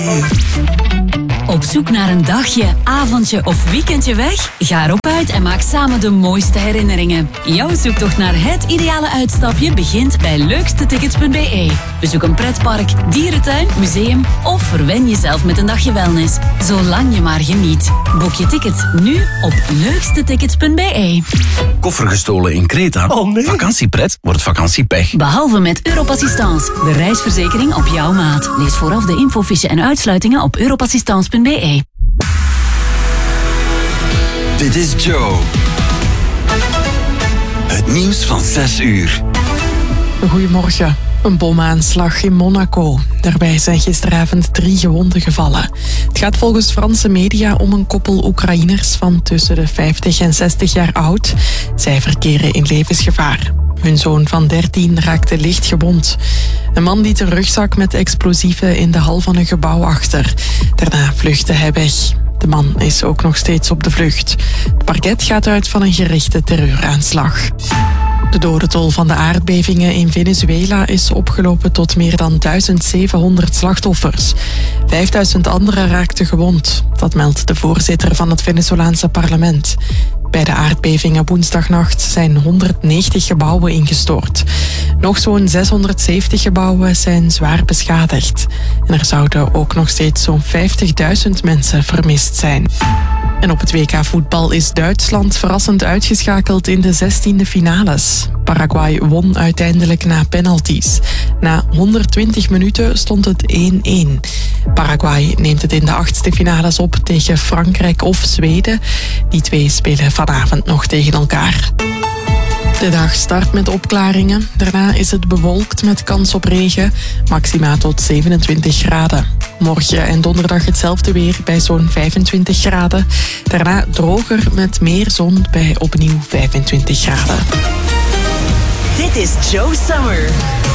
Op zoek naar een dagje, avondje of weekendje weg? Ga erop uit en maak samen de mooiste herinneringen. Jouw zoektocht naar het ideale uitstapje begint bij leukstetickets.be. Bezoek een pretpark, dierentuin, museum of verwen jezelf met een dagje wellness. Zolang je maar geniet. Boek je tickets nu op leukstetickets.be. Koffer gestolen in Kreta? Oh nee. Vakantiepret wordt vakantiepech. Behalve met Europassistance, de reisverzekering op jouw maat. Lees vooraf de infofiche en uitsluitingen op europassistance.be. Dit is Joe. Het nieuws van 6 uur. Goedemorgen. Een bomaanslag in Monaco. Daarbij zijn gisteravond 3 gewonden gevallen. Het gaat volgens Franse media om een koppel Oekraïners van tussen de 50 en 60 jaar oud. Zij verkeren in levensgevaar. Hun zoon van 13 raakte licht gewond. Een man liet een rugzak met explosieven in de hal van een gebouw achter. Daarna vluchtte hij weg. De man is ook nog steeds op de vlucht. Het parket gaat uit van een gerichte terreuraanslag. De dodentol van de aardbevingen in Venezuela is opgelopen tot meer dan 1700 slachtoffers. 5000 anderen raakten gewond. Dat meldt de voorzitter van het Venezolaanse parlement. Bij de aardbevingen woensdagnacht zijn 190 gebouwen ingestort. Nog zo'n 670 gebouwen zijn zwaar beschadigd. En er zouden ook nog steeds zo'n 50.000 mensen vermist zijn. En op het WK voetbal is Duitsland verrassend uitgeschakeld in de 16e finales. Paraguay won uiteindelijk na penalties. Na 120 minuten stond het 1-1. Paraguay neemt het in de 8e finales op tegen Frankrijk of Zweden. Die twee spelen vanavond nog tegen elkaar. De dag start met opklaringen. Daarna is het bewolkt met kans op regen. Maxima tot 27 graden. Morgen en donderdag hetzelfde weer bij zo'n 25 graden. Daarna droger met meer zon bij opnieuw 25 graden. Dit is Joe Summer.